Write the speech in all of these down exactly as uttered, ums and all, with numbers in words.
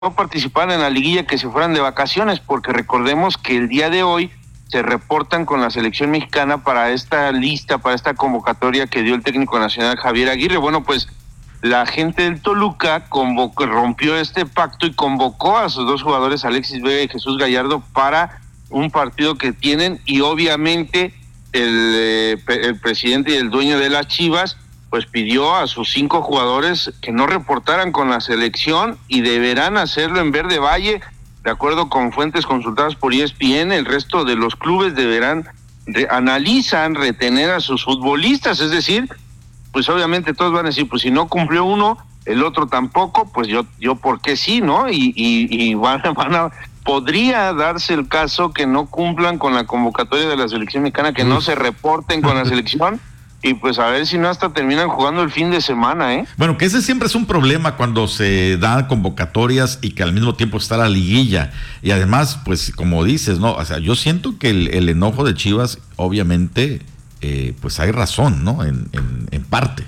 no participaran en la liguilla que se fueran de vacaciones, porque recordemos que el día de hoy se reportan con la selección mexicana para esta lista, para esta convocatoria que dio el técnico nacional Javier Aguirre. Bueno, pues la gente del Toluca convocó, rompió este pacto y convocó a sus dos jugadores, Alexis Vega y Jesús Gallardo, para un partido que tienen, y obviamente el, eh, el presidente y el dueño de las Chivas pues pidió a sus cinco jugadores que no reportaran con la selección y deberán hacerlo en Verde Valle, de acuerdo con fuentes consultadas por E S P N. El resto de los clubes deberán, re, analizan retener a sus futbolistas, es decir, pues obviamente todos van a decir, pues si no cumplió uno, el otro tampoco, pues yo, yo por qué sí, ¿no? Y, y, y van, van a, podría darse el caso que no cumplan con la convocatoria de la selección mexicana, que no se reporten con la selección. Y pues a ver si no hasta terminan jugando el fin de semana, ¿eh? Bueno, que ese siempre es un problema cuando se dan convocatorias y que al mismo tiempo está la liguilla. Y además, pues como dices, ¿no? O sea, yo siento que el, el enojo de Chivas, obviamente, eh, pues hay razón, ¿no? En, en, en parte.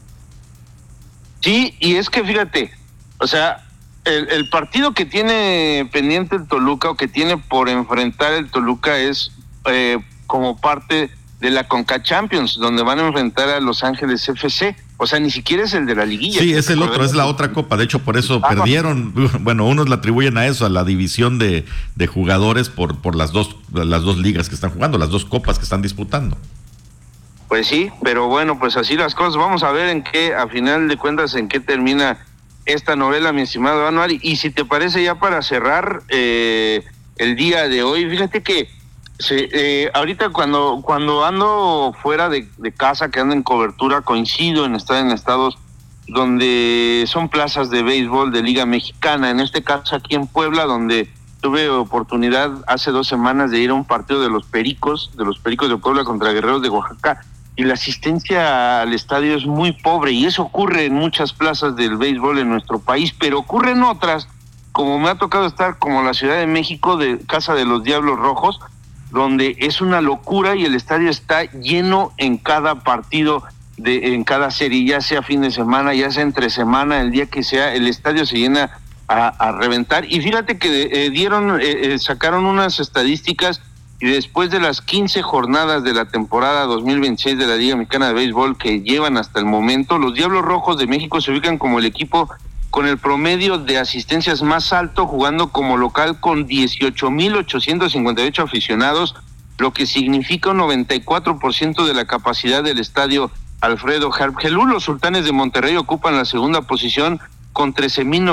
Sí, y es que fíjate, o sea, el, el partido que tiene pendiente el Toluca o que tiene por enfrentar el Toluca es eh, como parte de la Conca Champions, donde van a enfrentar a Los Ángeles F C. O sea, ni siquiera es el de la liguilla. Sí, es el otro, es la otra copa. De hecho, por eso ah, perdieron. Bueno, unos la atribuyen a eso, a la división de, de jugadores por, por las dos, las dos ligas que están jugando, las dos copas que están disputando. Pues sí, pero bueno, pues así las cosas. Vamos a ver en qué, a final de cuentas, en qué termina esta novela, mi estimado Anuar. Y si te parece, ya para cerrar eh, el día de hoy, fíjate que Sí, eh, ahorita cuando cuando ando fuera de, de casa, que ando en cobertura, coincido en estar en estados donde son plazas de béisbol de Liga Mexicana, en este caso aquí en Puebla, donde tuve oportunidad hace dos semanas de ir a un partido de los Pericos, de los Pericos de Puebla contra Guerreros de Oaxaca, y la asistencia al estadio es muy pobre, y eso ocurre en muchas plazas del béisbol en nuestro país, pero ocurre en otras, como me ha tocado estar, como la Ciudad de México, de Casa de los Diablos Rojos, donde es una locura y el estadio está lleno en cada partido, de en cada serie, ya sea fin de semana, ya sea entre semana, el día que sea, el estadio se llena a, a reventar. Y fíjate que eh, dieron, eh, sacaron unas estadísticas, y después de las quince jornadas de la temporada dos mil veintiséis de la Liga Mexicana de Béisbol que llevan hasta el momento, los Diablos Rojos de México se ubican como el equipo con el promedio de asistencias más alto, jugando como local con dieciocho mil ochocientos cincuenta y ocho aficionados, lo que significa un noventa y cuatro por ciento de la capacidad del estadio Alfredo Harp Helú. Los Sultanes de Monterrey ocupan la segunda posición con trece mil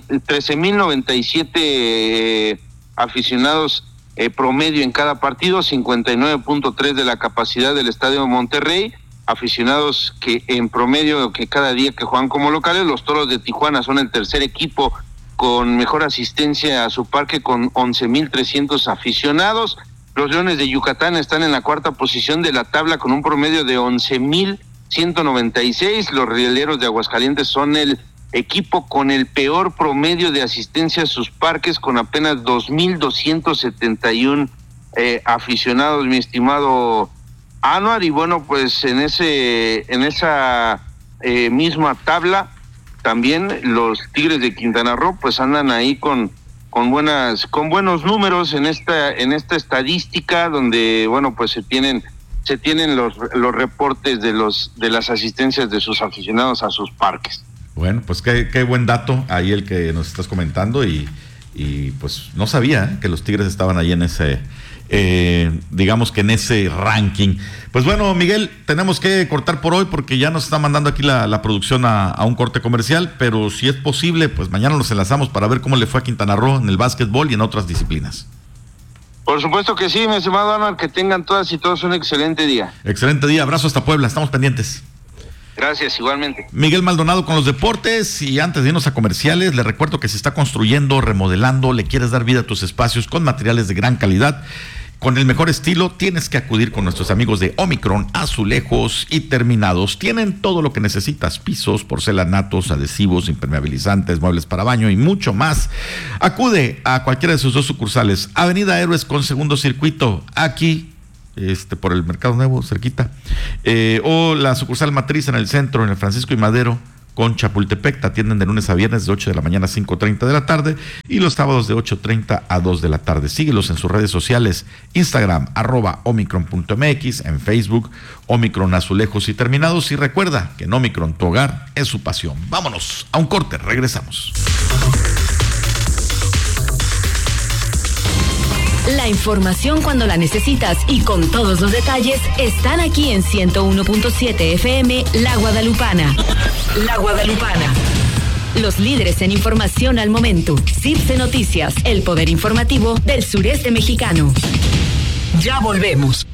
noventa y siete eh, aficionados eh, promedio en cada partido, cincuenta y nueve punto tres de la capacidad del estadio Monterrey. Aficionados que en promedio, que cada día que juegan como locales. Los Toros de Tijuana son el tercer equipo con mejor asistencia a su parque, con once mil trescientos aficionados. Los Leones de Yucatán están en la cuarta posición de la tabla con un promedio de once mil ciento noventa y seis. Los Rieleros de Aguascalientes son el equipo con el peor promedio de asistencia a sus parques, con apenas dos mil doscientos setenta y uno eh, aficionados, mi estimado Anuar. Y bueno, pues en ese en esa eh, misma tabla también los Tigres de Quintana Roo pues andan ahí con con buenas con buenos números en esta en esta estadística, donde bueno, pues se tienen se tienen los los reportes de los de las asistencias de sus aficionados a sus parques. Bueno, pues qué qué buen dato ahí el que nos estás comentando, y y pues no sabía ¿eh? que los Tigres estaban ahí en ese Eh, digamos que en ese ranking. Pues bueno, Miguel, tenemos que cortar por hoy porque ya nos está mandando aquí la, la producción a, a un corte comercial, pero si es posible, pues mañana nos enlazamos para ver cómo le fue a Quintana Roo en el básquetbol y en otras disciplinas. Por supuesto que sí, mi estimado Anuar, que tengan todas y todos un excelente día. Excelente día, abrazo hasta Puebla, estamos pendientes. Gracias, igualmente. Miguel Maldonado con los deportes. Y antes de irnos a comerciales, le recuerdo que se está construyendo, remodelando, le quieres dar vida a tus espacios con materiales de gran calidad, con el mejor estilo, tienes que acudir con nuestros amigos de Omicron Azulejos y Terminados. Tienen todo lo que necesitas: pisos, porcelanatos, adhesivos, impermeabilizantes, muebles para baño y mucho más. Acude a cualquiera de sus dos sucursales: Avenida Héroes con Segundo Circuito, aquí este por el Mercado Nuevo, cerquita, eh, o la sucursal matriz en el centro, en el Francisco y Madero, con Chapultepec. Te atienden de lunes a viernes de ocho de la mañana a cinco treinta de la tarde y los sábados de ocho treinta a dos de la tarde. Síguelos en sus redes sociales, Instagram, arroba omicron punto mx, en Facebook, Omicron Azulejos y Terminados. Y recuerda que en Omicron tu hogar es su pasión. Vámonos a un corte, regresamos. La información cuando la necesitas y con todos los detalles están aquí en ciento uno punto siete F M La Guadalupana. La Guadalupana. Los líderes en información al momento. CIPSE Noticias, el poder informativo del sureste mexicano. Ya volvemos.